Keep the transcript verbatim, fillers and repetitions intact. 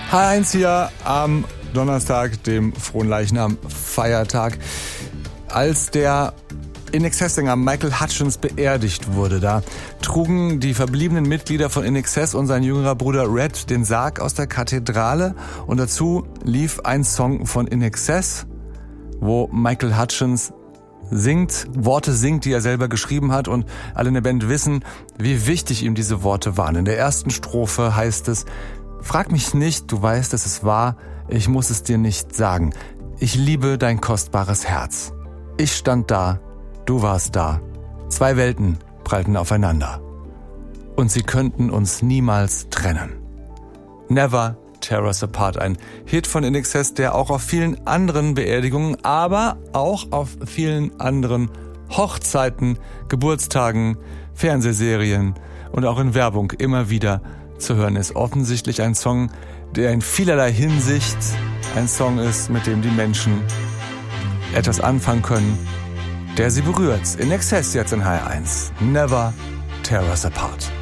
H eins hier am Donnerstag, dem Fronleichnam Feiertag. Als der In Excess-Sänger Michael Hutchence beerdigt wurde, da trugen die verbliebenen Mitglieder von In Excess und sein jüngerer Bruder Red den Sarg aus der Kathedrale und dazu lief ein Song von In Excess, wo Michael Hutchence singt, Worte singt, die er selber geschrieben hat, und alle in der Band wissen, wie wichtig ihm diese Worte waren. In der ersten Strophe heißt es: Frag mich nicht, du weißt, es ist wahr, ich muss es dir nicht sagen. Ich liebe dein kostbares Herz. Ich stand da, du warst da. Zwei Welten prallten aufeinander. Und sie könnten uns niemals trennen. Never Tear Us Apart, ein Hit von In Excess, der auch auf vielen anderen Beerdigungen, aber auch auf vielen anderen Hochzeiten, Geburtstagen, Fernsehserien und auch in Werbung immer wieder zu hören ist. Offensichtlich ein Song, der in vielerlei Hinsicht ein Song ist, mit dem die Menschen etwas anfangen können, der sie berührt. In Excess jetzt in H eins. Never Tear Us Apart.